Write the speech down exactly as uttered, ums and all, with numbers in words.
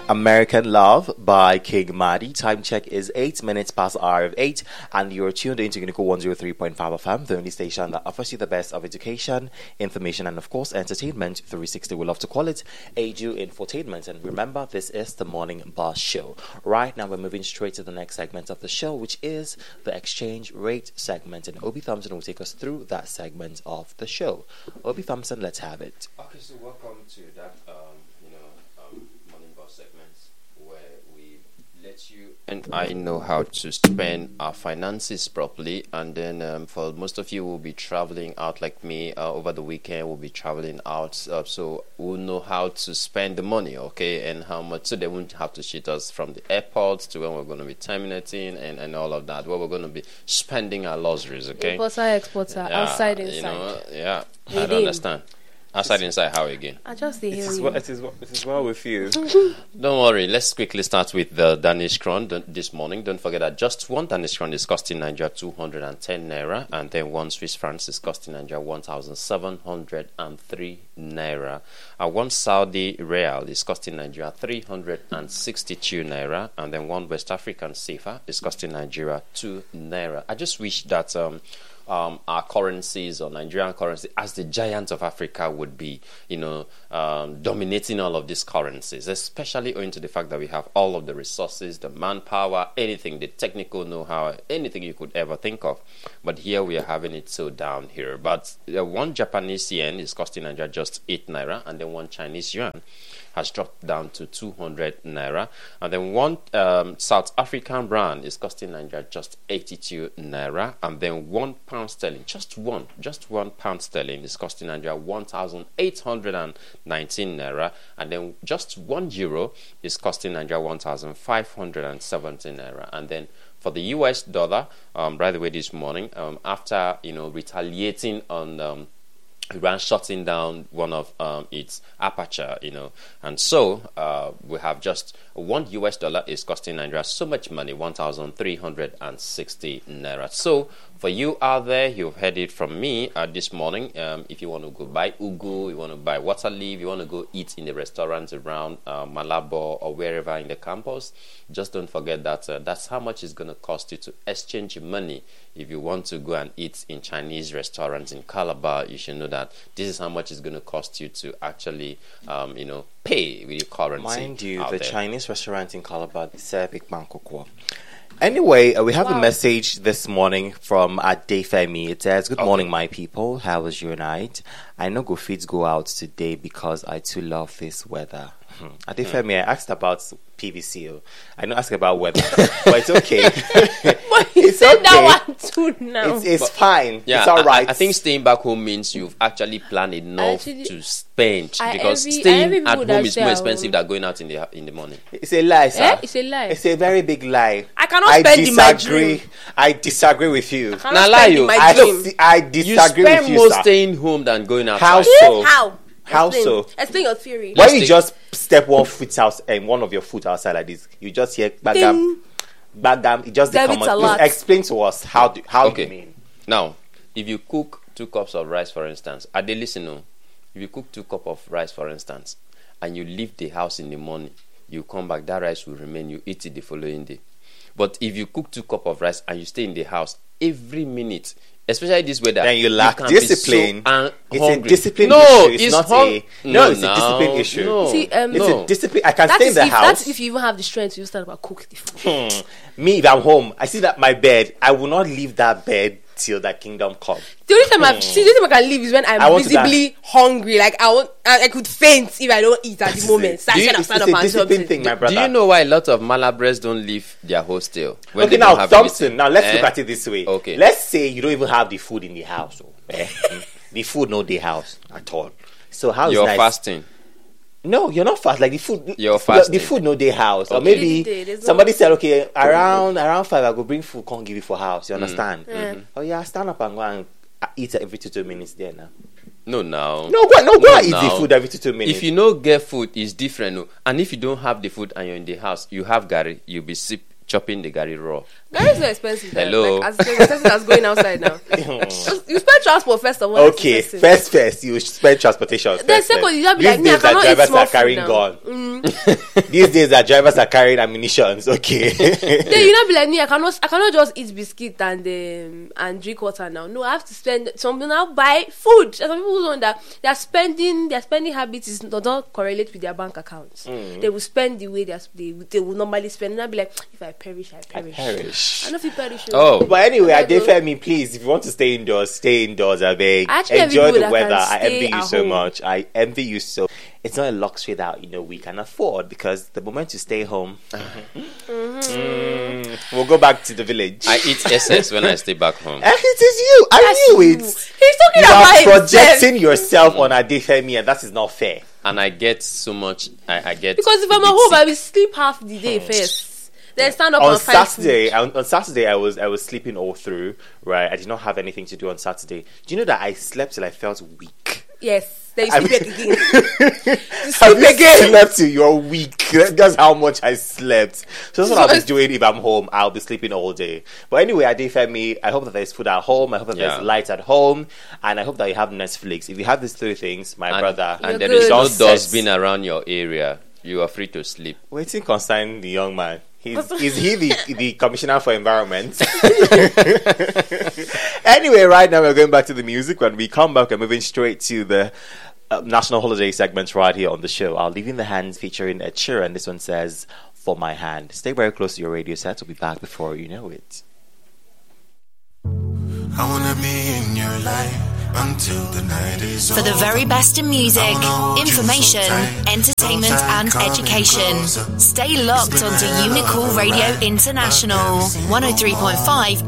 American Love by King Madi. Time check is eight minutes past the hour of eight, and you're tuned into Unico one oh three point five F M, the only station that offers you the best of education, information, and of course, entertainment. three sixty, we love to call it Edu Infotainment. And remember, this is the Morning Buzz Show. Right now, we're moving straight to the next segment of the show, which is the exchange rate segment. And Obi Thompson will take us through that segment of the show. Obi Thompson, let's have it. Okay, so welcome to that. Um, You and I know how to spend our finances properly, and then um, for most of you who will be traveling out like me uh, over the weekend, we'll be traveling out, uh, so we'll know how to spend the money, okay, and how much, so they won't have to cheat us from the airport to when we're going to be terminating and, and all of that, where we're going to be spending our luxuries, okay. Importer, exporter, yeah, outside, inside. You know, yeah, Within. I don't understand. Outside, inside, how again? I just hear it is you. Well, it, is well, it is well with you. Don't worry. Let's quickly start with the Danish krone this morning. Don't forget that just one Danish krone is costing Nigeria two hundred ten naira, and then one Swiss franc is costing Nigeria one thousand seven hundred three naira. And one Saudi real is costing Nigeria three hundred sixty-two naira, and then one West African sefa is costing Nigeria two naira. I just wish that um. Um, our currencies or Nigerian currency as the giant of Africa would be, you know, um, dominating all of these currencies, especially owing to the fact that we have all of the resources, the manpower, anything, the technical know-how, anything you could ever think of. But here we are having it so down here. But uh, one Japanese yen is costing Nigeria just eight naira, and then one Chinese yuan has dropped down to two hundred naira, and then one um, South African rand is costing Nigeria just eighty-two naira, and then one pound sterling, just one, just one pound sterling is costing Nigeria one thousand eight hundred nineteen naira, and then just one euro is costing Nigeria one thousand five hundred seventeen naira, and then for the U S dollar, um, right away this morning, um, after you know retaliating on um, Iran shutting down one of um, its aperture, you know, and so uh, we have just one U S dollar is costing Nigeria so much money, one thousand three hundred sixty naira. So for you out there, you've heard it from me uh, this morning. Um, if you want to go buy ugu, you want to buy water leaf, you want to go eat in the restaurants around uh, Malabo or wherever in the campus, just don't forget that uh, that's how much it's going to cost you to exchange your money. If you want to go and eat in Chinese restaurants in Calabar, you should know that this is how much it's going to cost you to actually, um, you know, pay with your currency. Mind you, out the there. Chinese restaurant in Calabar serve ikman kokwa. Anyway, uh, we have wow. a message this morning from Adefemi. It says, "Good okay. morning, my people. How was your night? I know go fit go out today because I too love this weather." Hmm. Adefemi, hmm. I asked about P V C. I know ask about weather, but it's okay. But you it's said okay. that one too now. It's, it's but, fine. Yeah, it's all right. I, I think staying back home means you've actually planned enough actually, to spend I because envy, staying at home is more home. expensive than going out in the in the morning. It's a lie, sir. Eh? It's a lie. It's a very big lie. I cannot I spend in my disagree. dream. I disagree with you. I cannot Now, spend lie in you. my I, dream. dis- I You disagree spend with you, more sir. staying home than going out. How so? How? How Explain. so? Explain your theory. Why Let's you take- just step one foot out and one of your foot outside like this? You just hear bagam, bagam. It just dey Debit come out. alert. Please explain to us how do how Okay. you mean? Now, if you cook two cups of rice, for instance, I did listen. No, if you cook two cups of rice, for instance, and you leave the house in the morning, you come back, that rice will remain. You eat it the following day. But if you cook two cups of rice and you stay in the house every minute, especially this weather, Then you lack can discipline. Be so an- It's hungry. a discipline no, issue. It's, it's not hung- a no, no. It's a no, discipline issue. No. See, um, It's no. a discipline. I can That stay in is the if, house. That's if you even have the strength to start about cook the food. Hmm. Me, if I'm home, I see that my bed. I will not leave that bed till that kingdom come. The only time I see, the only time I can leave is when I'm I want to visibly hungry. Like I want, I, I could faint if I don't eat at the moment. So I Do you- said I'll It's, stand it's up a and discipline something. thing, my brother. Do you know why a lot of Malabres don't leave their hostel? When Okay, they don't now have Thompson. anything? Now let's Eh? look at it this way. Okay. Let's say you don't even have the food in the house. Oh, eh? The food no the house at all. So how is You're nice? fasting. No, you're not fast. Like the food, You're the fasting. food no day house, or Okay. maybe Day, there's no- somebody said, okay, around around five, I go bring food, can't give you for house. You Mm. understand? Yeah. Oh yeah, stand up and go and uh, eat every two two minutes there now. No, now. No, go no go No, and eat the now. food every two two minutes. If you no get food, it's different. No. And if you don't have the food and you're in the house, you have gari, you'll be sip, chopping the gari raw. Gary is so expensive. Hello. Like, as the person that's going outside now. You spend transport first of all. Okay, first, first, you spend transportation. Then first, second, first. you just be These like, me, I days that cannot eat drivers small are food carrying now. gun. Mm. These days that drivers are carrying ammunitions. Okay. Then you not be like me. I cannot. I cannot just eat biscuit and um, and drink water now. No, I have to spend something now. Buy food. There's some people who know that their spending their spending habits is does not correlate with their bank accounts. Mm. They will spend the way they are, they they will normally spend. And I'll be like, if I perish, I perish. I perish. I don't feel perish. Oh, but anyway, I did go. me. Please, if you want to stay indoors, stay indoors. I beg. I actually Enjoy envy the people that weather. can I envy stay you at so home. much. I envy you so. It's not a luxury that you know we can afford because the moment you stay home, Mm-hmm. mm, we'll go back to the village. I eat S S when I stay back home. Eh, it is you. I That's knew you. it. He's talking You about are himself. projecting yourself on Adefemi, and that is not fair. And I get so much. I, I get Because if I'm at home, I will sleep half the day first. Then stand up On and fight Saturday, food. on, on Saturday, I was I was sleeping all through. Right, I did not have anything to do on Saturday. Do you know that I slept till I felt weak? Yes. Then you I sleep mean- back again. You Have sleep you again. slept till you're weak? That's how much I slept. So that's what I'll be doing if I'm home. I'll be sleeping all day. But anyway, Adefemi, I hope that there's food at home. I hope that Yeah. there's light at home, and I hope that you have Netflix. If you have these three things, my and, brother, and You're there is good. no Just set. dustbin around your area. You are free to sleep. waiting concern the young man. He's, is he the, the commissioner for environment? Anyway, right now we're going back to the music. When we come back, we're moving straight to the uh, national holiday segment right here on the show. I'll leave in the hands featuring Ed Sheeran. This one says, "For My Hand." Stay very close to your radio set. We'll be back before you know it. I wanna be in your life until the night is For the over. very best in music, I wanna hold you so information, tight. entertainment So tight, and coming education. closer. Stay locked It's been onto a hell of a Unicool Radio ride. International, I've never seen one oh three point five